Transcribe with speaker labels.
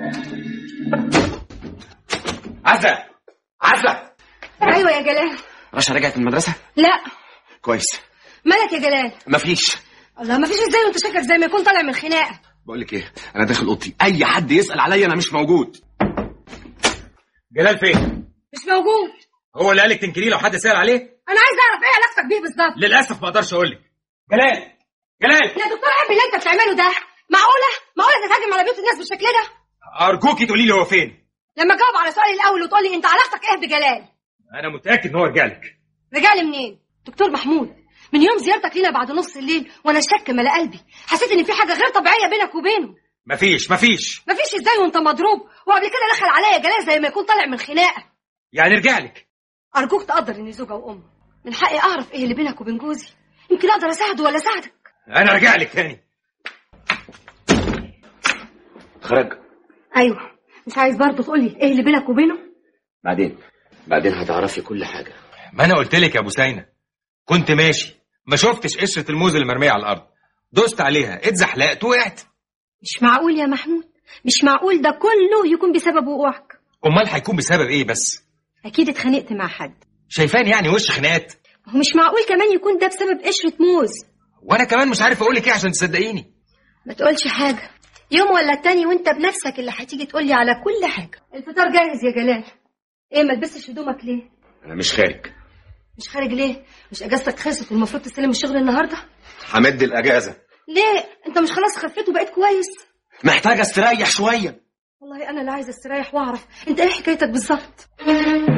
Speaker 1: عزة عزة.
Speaker 2: ايوه يا جلال.
Speaker 1: رشا رجعت من المدرسة؟
Speaker 2: لا.
Speaker 1: كويس.
Speaker 2: مالك يا جلال؟
Speaker 1: مفيش.
Speaker 2: الله مفيش ازاي وانت شكلك زي ما يكون طالع من خناقه.
Speaker 1: بقول لك ايه، انا داخل اوضتي، اي حد يسأل عليا انا مش موجود.
Speaker 3: جلال فين؟
Speaker 2: مش موجود.
Speaker 3: هو اللي قالك تنكريه لو حد سأل عليه؟
Speaker 2: انا عايز اعرف ايه علاقتك بيه بالظبط.
Speaker 3: للاسف ما اقدرش اقول لك. جلال جلال
Speaker 2: يا دكتور عيب اللي انت بتعمله ده. معقوله تتهاجم على بيوت الناس بالشكل ده؟
Speaker 3: ارجوكي تقولي لي هو فين.
Speaker 2: لما تجاوب على سؤالي الاول وتقول لي انت علاقتك ايه بجلال.
Speaker 3: انا متاكد ان هو رجالك.
Speaker 2: رجالي منين؟ دكتور محمود، من يوم زيارتك لينا بعد نص الليل وانا شك ملا قلبي، حسيت ان في حاجه غير طبيعيه بينك وبينه.
Speaker 3: مفيش
Speaker 2: ازاي وانت مضروب؟ وقبل كده دخل عليا جلال زي ما يكون طالع من خناقه.
Speaker 3: يعني رجالك.
Speaker 2: ارجوك تقدر اني زوجه وام، من حقي اعرف ايه اللي بينك وبين جوزي، يمكن اقدر اساعده ولا اساعدك.
Speaker 3: انا رجالك تاني.
Speaker 1: خرج.
Speaker 2: ايوه، مش عايز برضه تقول لي ايه اللي بينك وبينه؟
Speaker 1: بعدين هتعرفي كل حاجة.
Speaker 3: ما انا قلت لك يا ابو سينا، كنت ماشي ما شفتش قشرة الموز اللي مرمية على الارض، دوست عليها اتزحلقت وقعت.
Speaker 2: مش معقول يا محمود، مش معقول ده كله يكون بسبب وقوعك.
Speaker 3: امال هيكون بسبب ايه بس؟
Speaker 2: اكيد اتخانقت مع حد.
Speaker 3: شايفاني يعني وش خناقات؟
Speaker 2: هو مش معقول كمان يكون ده بسبب قشرة موز.
Speaker 3: وانا كمان مش عارف اقول لك ايه عشان تصدقيني.
Speaker 2: ما تقولش حاجة، يوم ولا التاني وانت بنفسك اللي هتيجي تقولي على كل حاجة. الفطار جاهز يا جلال. ايه ما لبستش هدومك ليه؟
Speaker 1: انا مش خارج.
Speaker 2: مش خارج ليه؟ مش اجازتك خلصت والمفروض تستلم الشغل النهارده؟
Speaker 1: همد الاجازة.
Speaker 2: ليه؟ انت مش خلاص خفيت وبقيت كويس؟
Speaker 1: محتاج استريح شوية.
Speaker 2: والله انا اللي عايزه استريح واعرف انت ايه حكايتك بالظبط.